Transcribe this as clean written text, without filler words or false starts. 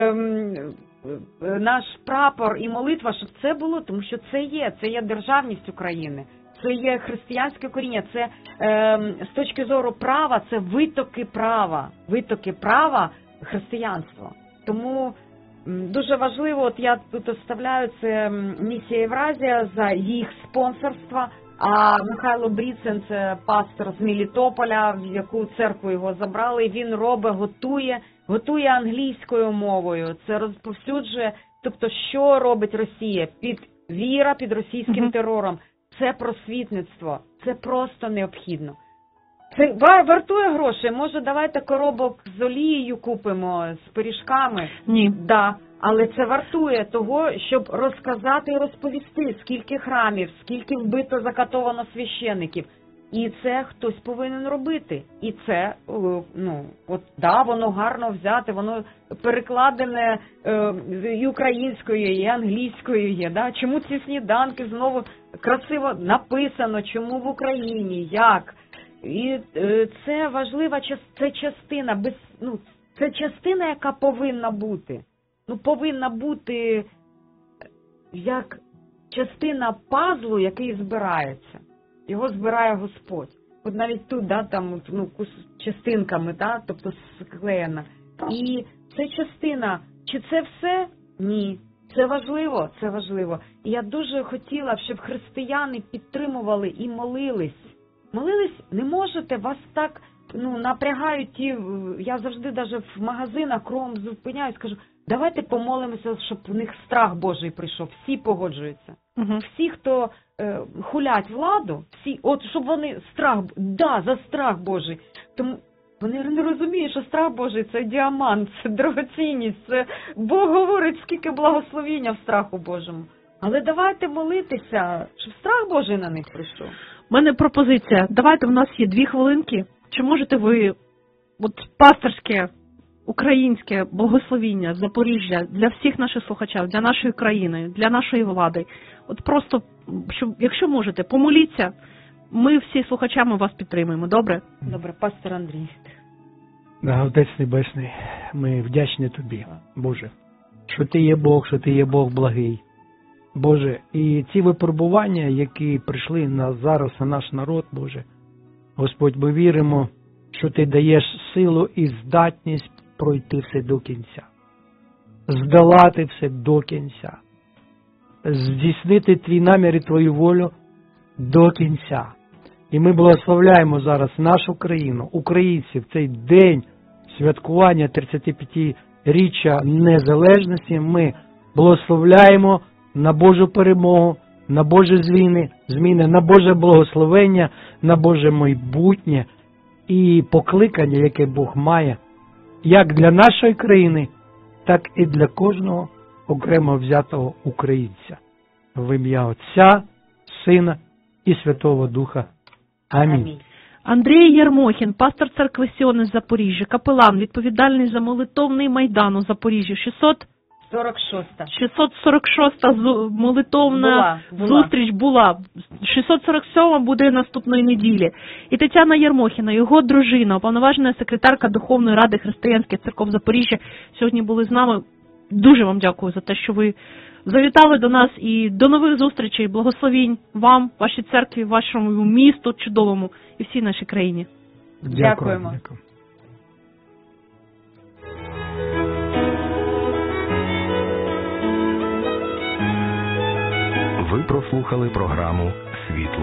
наш прапор і молитва, щоб це було, тому що це є державність України, це є християнське коріння, це з точки зору права, це витоки права християнства. Тому дуже важливо, от я тут оставляю, це місія Євразія за їх спонсорство, а Михайло Бріцин, це пастор з Мелітополя, в яку церкву його забрали, він готує англійською мовою, це розповсюджує, тобто що робить Росія? Віра під російським терором, це просвітництво, це просто необхідно. Це вартує грошей, може давайте коробок з олією купимо, з пиріжками? Ні. Да. Але це вартує того, щоб розказати і розповісти, скільки храмів, скільки вбито, закатовано священиків. І це хтось повинен робити. І це, воно гарно взяте, воно перекладене і українською, і англійською є. Да? Чому ці сніданки знову красиво написано, чому в Україні, як? І це важлива частина, це частина, яка повинна бути. Повинна бути як частина пазлу, який збирається. Його збирає Господь. От навіть тут, частинками, тобто склеєна. І це частина. Чи це все? Ні. Це важливо, це важливо. І я дуже хотіла, щоб християни підтримували і молились. Молились, не можете, вас так напрягають ті, я завжди навіть в магазинах кругом зупиняюсь, кажу, давайте помолимося, щоб в них страх Божий прийшов. Всі погоджуються. Всі, хто хулять владу, щоб вони за страх Божий. Тому вони не розуміють, що страх Божий – це діамант, це дорогоцінність, це Бог говорить, скільки благословіння в страху Божому. Але давайте молитися, щоб страх Божий на них прийшов. У мене пропозиція. Давайте, в нас є 2 хвилинки. Чи можете ви пасторське, українське благословіння Запоріжжя для всіх наших слухачів, для нашої країни, для нашої влади? Просто, якщо можете, помоліться. Ми всі слухачами вас підтримуємо. Добре? Добре, пастор Андрій. Отець Небесний, ми вдячні Тобі, Боже, що Ти є Бог, що Ти є Бог благий. Боже, і ці випробування, які прийшли зараз на наш народ, Боже, Господь, ми віримо, що Ти даєш силу і здатність пройти все до кінця, здолати все до кінця, здійснити Твій намір і Твою волю до кінця. І ми благословляємо зараз нашу країну, українців, цей день святкування 35-річчя незалежності. Ми благословляємо на Божу перемогу, на Боже зміни, на Боже благословення, на Боже майбутнє і покликання, яке Бог має, як для нашої країни, так і для кожного окремо взятого українця. В ім'я Отця, Сина і Святого Духа. Амінь. Андрій Єрмохін, пастор церкви Сіон із Запоріжжя, капелан, відповідальний за молитовний майдан у Запоріжжі. 646-та молитовна зустріч була. 647-ма буде наступної неділі. І Тетяна Єрмохіна, його дружина, уповноважена секретарка Духовної ради християнських церков Запоріжжя, сьогодні були з нами. Дуже вам дякую за те, що ви завітали до нас, і до нових зустрічей. Благословінь вам, вашій церкві, вашому місту чудовому і всій нашій країні. Дякуємо. Ви прослухали програму «Світло».